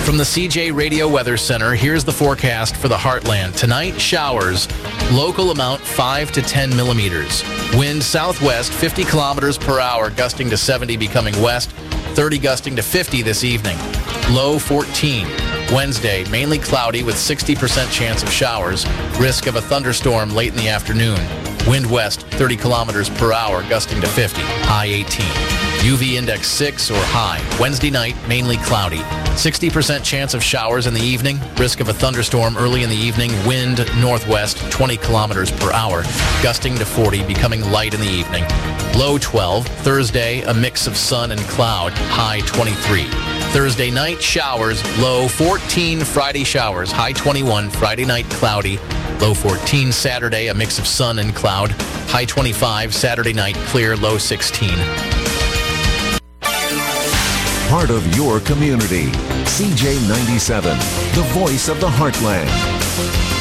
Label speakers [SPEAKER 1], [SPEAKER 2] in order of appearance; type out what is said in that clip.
[SPEAKER 1] From the CJ Radio Weather Center, here's the forecast for the Heartland. Tonight, showers. Local amount 5 to 10 millimeters. Wind southwest 50 kilometers per hour, gusting to 70, becoming west, 30 gusting to 50 this evening. Low 14. Wednesday, mainly cloudy with 60% chance of showers. Risk of a thunderstorm late in the afternoon. Wind west 30 kilometers per hour, gusting to 50. High 18. UV index 6 or high. Wednesday night, mainly cloudy. 60% chance of showers in the evening. Risk of a thunderstorm early in the evening. Wind northwest 20 kilometers per hour, gusting to 40, becoming light in the evening. Low 12. Thursday, a mix of sun and cloud. High 23. Thursday night, showers. Low 14. Friday, showers. High 21. Friday night, cloudy. Low 14. Saturday, a mix of sun and cloud. High 25. Saturday night, clear. Low 16.
[SPEAKER 2] Part of your community. CJ97, the voice of the Heartland.